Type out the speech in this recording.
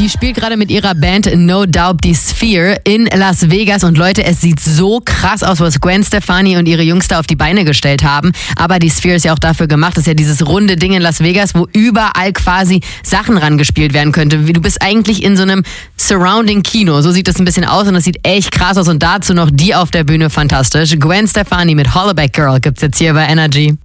Die spielt gerade mit ihrer Band No Doubt die Sphere in Las Vegas. Und Leute, es sieht so krass aus, was Gwen Stefani und ihre Jungs da auf die Beine gestellt haben. Aber die Sphere ist ja auch dafür gemacht, das ist ja dieses runde Ding in Las Vegas, wo überall quasi Sachen rangespielt werden könnte. Du bist eigentlich in so einem Surrounding-Kino. So sieht das ein bisschen aus und das sieht echt krass aus. Und dazu noch die auf der Bühne fantastisch. Gwen Stefani mit Hollaback Girl gibt's jetzt hier bei Energy.